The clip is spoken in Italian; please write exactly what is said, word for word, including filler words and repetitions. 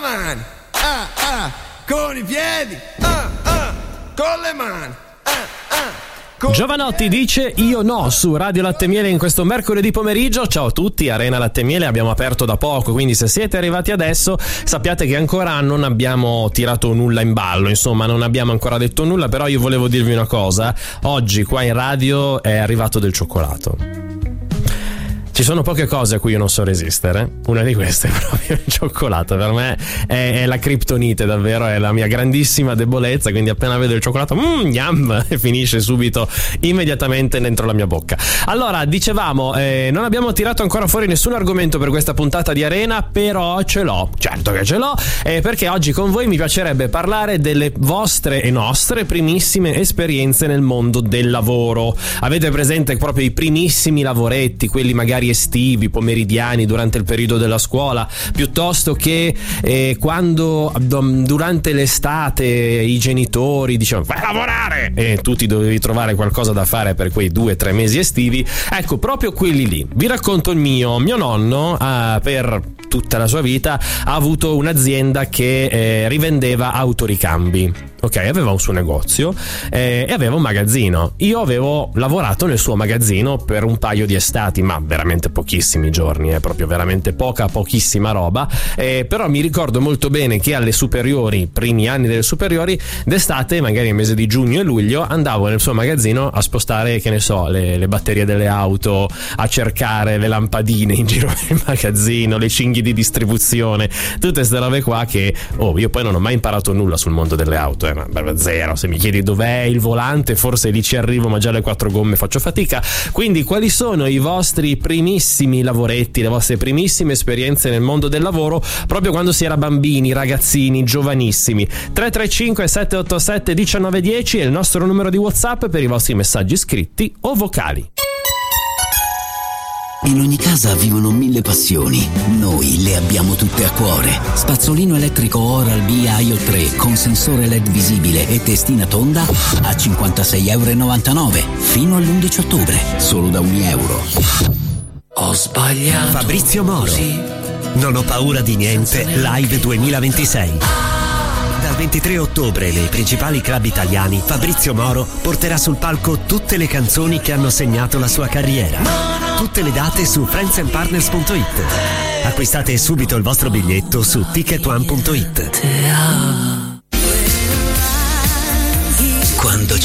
mani, ah, ah, con i piedi, ah, ah, con le mani, ah, ah. Giovanotti dice io no su Radio Latte Miele in questo mercoledì pomeriggio. Ciao a tutti, Arena Latte Miele abbiamo aperto da poco, quindi se siete arrivati adesso sappiate che ancora non abbiamo tirato nulla in ballo, insomma non abbiamo ancora detto nulla, però io volevo dirvi una cosa: oggi qua in radio è arrivato del cioccolato. Ci sono poche cose a cui io non so resistere, una di queste è proprio il cioccolato. Per me è, è la criptonite, davvero, è la mia grandissima debolezza, quindi appena vedo il cioccolato, mmm, yum, e finisce subito, immediatamente dentro la mia bocca. Allora, dicevamo, eh, non abbiamo tirato ancora fuori nessun argomento per questa puntata di Arena, però ce l'ho, certo che ce l'ho, eh, perché oggi con voi mi piacerebbe parlare delle vostre e nostre primissime esperienze nel mondo del lavoro. Avete presente proprio i primissimi lavoretti, quelli magari estivi, pomeridiani, durante il periodo della scuola, piuttosto che eh, quando durante l'estate i genitori dicevano vai a lavorare e tu ti dovevi trovare qualcosa da fare per quei due o tre mesi estivi. Ecco, proprio quelli lì. Vi racconto il mio. Mio nonno eh, per tutta la sua vita ha avuto un'azienda che eh, rivendeva autoricambi. Ok, aveva un suo negozio eh, e aveva un magazzino. Io avevo lavorato nel suo magazzino per un paio di estati, ma veramente pochissimi giorni, è eh, proprio veramente poca, pochissima roba. Eh, però mi ricordo molto bene che alle superiori, primi anni delle superiori, d'estate, magari nel mese di giugno e luglio, andavo nel suo magazzino a spostare, che ne so, le, le batterie delle auto, a cercare le lampadine in giro per il magazzino, le cinghie di distribuzione, tutte queste robe qua che, oh, io poi non ho mai imparato nulla sul mondo delle auto. Eh. Zero, se mi chiedi dov'è il volante forse lì ci arrivo, ma già le quattro gomme faccio fatica. Quindi quali sono i vostri primissimi lavoretti, le vostre primissime esperienze nel mondo del lavoro, proprio quando si era bambini, ragazzini, giovanissimi? Tre tre cinque sette otto sette uno nove uno zero è il nostro numero di WhatsApp per i vostri messaggi scritti o vocali. In ogni casa vivono mille passioni, noi le abbiamo tutte a cuore. Spazzolino elettrico Oral-B I O tre con sensore L E D visibile e testina tonda a cinquantasei e novantanove euro fino all'undici ottobre, solo da un euro. Ho sbagliato. Fabrizio Moro, non ho paura di niente, live duemilaventisei. Dal ventitré ottobre nei principali club italiani, Fabrizio Moro porterà sul palco tutte le canzoni che hanno segnato la sua carriera. Tutte le date su friends and partners punto it. Acquistate subito il vostro biglietto su ticket one punto it. Quando